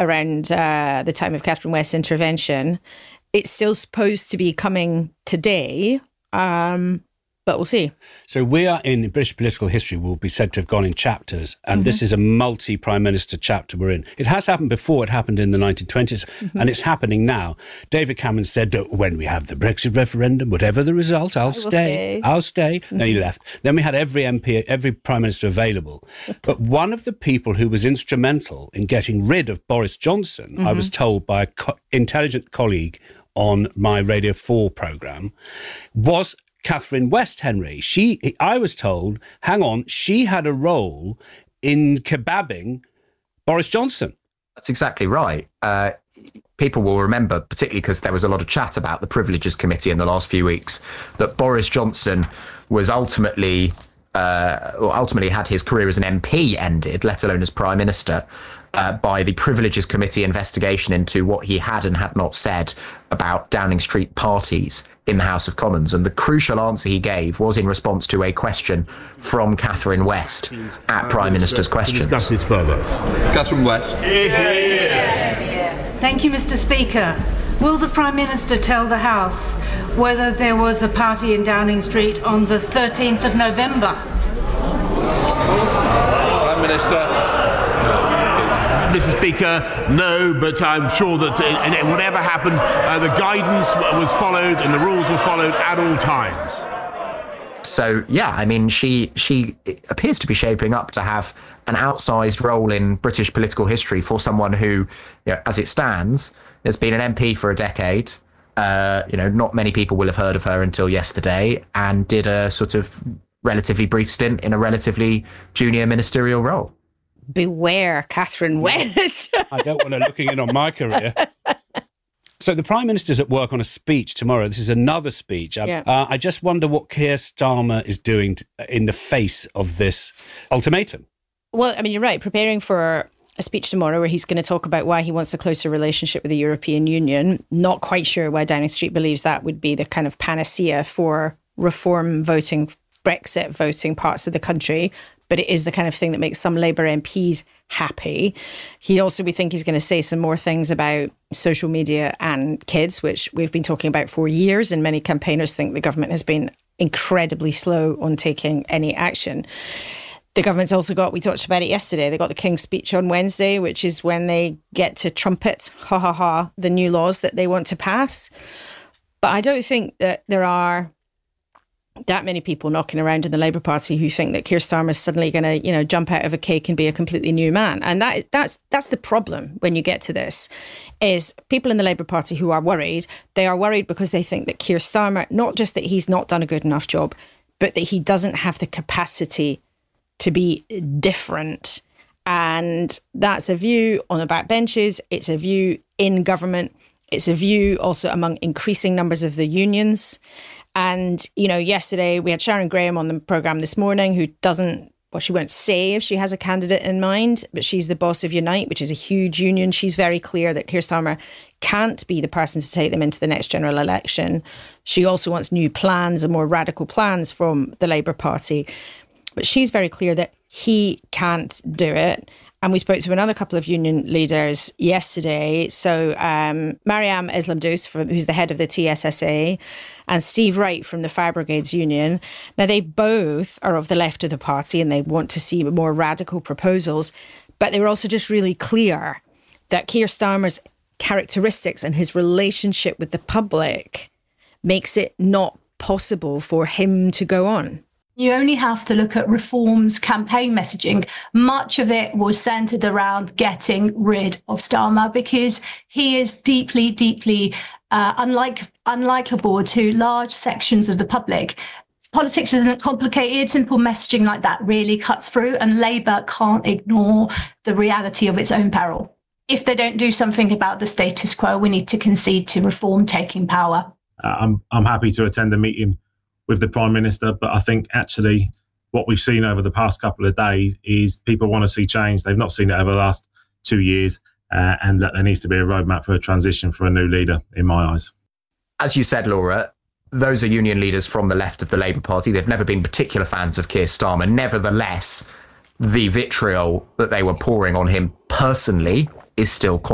around the time of Catherine West's intervention. It's still supposed to be coming today, but we'll see. So we are in British political history, will be said to have gone in chapters, and this is a multi-prime minister chapter we're in. It has happened before. It happened in the 1920s, and it's happening now. David Cameron said that when we have the Brexit referendum, whatever the result, I'll stay. No, he left. Then we had every MP, every prime minister available. But one of the people who was instrumental in getting rid of Boris Johnson, I was told by an intelligent colleague on my Radio 4 programme, was Catherine West, Henry. I was told, hang on, she had a role in kebabbing Boris Johnson. That's exactly right. People will remember, particularly because there was a lot of chat about the Privileges Committee in the last few weeks, that Boris Johnson was ultimately had his career as an MP ended, let alone as Prime Minister, by the Privileges Committee investigation into what he had and had not said about Downing Street parties in the House of Commons. And the crucial answer he gave was in response to a question from Catherine West at Prime Minister's Questions. Discuss this further. Catherine West. Thank you, Mr. Speaker. Will the Prime Minister tell the House whether there was a party in Downing Street on the 13th of November? Prime Minister. Mr. Speaker, no, but I'm sure that whatever happened, the guidance was followed and the rules were followed at all times. So, yeah, I mean, she appears to be shaping up to have an outsized role in British political history for someone who, as it stands, has been an MP for a decade. Not many people will have heard of her until yesterday, and did a sort of relatively brief stint in a relatively junior ministerial role. Beware, Catherine West. I don't want her looking in on my career. So the Prime Minister's at work on a speech tomorrow. This is another speech. I just wonder what Keir Starmer is doing in the face of this ultimatum. Well, I mean, you're right. Preparing for a speech tomorrow where he's going to talk about why he wants a closer relationship with the European Union. Not quite sure why Downing Street believes that would be the kind of panacea for reform voting, Brexit voting parts of the country. But it is the kind of thing that makes some Labour MPs happy. We think he's going to say some more things about social media and kids, which we've been talking about for years, and many campaigners think the government has been incredibly slow on taking any action. The government's also got, we talked about it yesterday, they got the King's Speech on Wednesday, which is when they get to trumpet, the new laws that they want to pass. But I don't think that there are that many people knocking around in the Labour Party who think that Keir Starmer is suddenly going to, jump out of a cake and be a completely new man. And that's the problem when you get to this, is people in the Labour Party who are worried. They are worried because they think that Keir Starmer, not just that he's not done a good enough job, but that he doesn't have the capacity to be different. And that's a view on the backbenches. It's a view in government. It's a view also among increasing numbers of the unions. And, yesterday we had Sharon Graham on the programme this morning who she won't say if she has a candidate in mind, but she's the boss of Unite, which is a huge union. She's very clear that Keir Starmer can't be the person to take them into the next general election. She also wants new plans and more radical plans from the Labour Party. But she's very clear that he can't do it. And we spoke to another couple of union leaders yesterday. So Mariam Eslamdoust, who's the head of the TSSA, and Steve Wright from the Fire Brigades Union. Now, they both are of the left of the party and they want to see more radical proposals. But they were also just really clear that Keir Starmer's characteristics and his relationship with the public makes it not possible for him to go on. You only have to look at Reform's campaign messaging. Much of it was centred around getting rid of Starmer because he is deeply, deeply unlikable to large sections of the public. Politics isn't complicated. Simple messaging like that really cuts through, and Labour can't ignore the reality of its own peril. If they don't do something about the status quo, we need to concede to Reform taking power. I'm happy to attend a meeting with the Prime Minister, but I think actually what we've seen over the past couple of days is people want to see change. They've not seen it over the last 2 years, and that there needs to be a roadmap for a transition for a new leader, in my eyes. As you said, Laura, those are union leaders from the left of the Labour Party. They've never been particular fans of Keir Starmer. Nevertheless, the vitriol that they were pouring on him personally is still quite